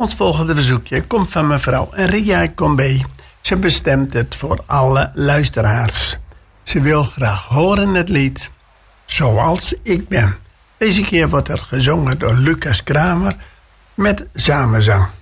Ons volgende verzoekje komt van mevrouw Ria Combe. Ze bestemt het voor alle luisteraars. Ze wil graag horen het lied Zoals ik ben. Deze keer wordt er gezongen door Lucas Kramer met samenzang.